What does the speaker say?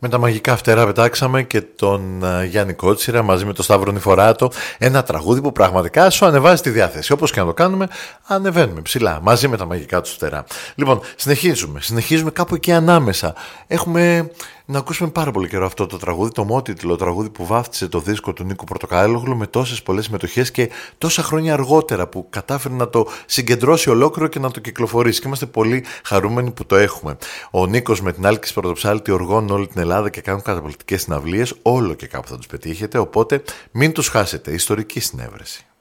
Με τα μαγικά φτερά πετάξαμε και τον Γιάννη Κότσιρα μαζί με τον Σταύρο Νηφοράτο. Ένα τραγούδι που πραγματικά σου ανεβάζει τη διάθεση. Όπως και να το κάνουμε, ανεβαίνουμε ψηλά μαζί με τα μαγικά του φτερά. Λοιπόν, συνεχίζουμε κάπου εκεί ανάμεσα. Έχουμε να ακούσουμε πάρα πολύ καιρό αυτό το τραγούδι, το ομότιτλο τραγούδι που βάφτισε το δίσκο του Νίκου Πορτοκάλογλου με τόσες πολλές συμμετοχές και τόσα χρόνια αργότερα που κατάφερε να το συγκεντρώσει ολόκληρο και να το κυκλοφορήσει. Και είμαστε πολύ χαρούμενοι που το έχουμε. Ο Νίκος με την Άλκης Πρωτοψάλτη οργώνουν όλη την Ελλάδα και κάνουν καταπληκτικές συναυλίες. Όλο και κάπου θα τους πετύχετε, οπότε μην τους χάσετε. Ιστορική συνέβρεση.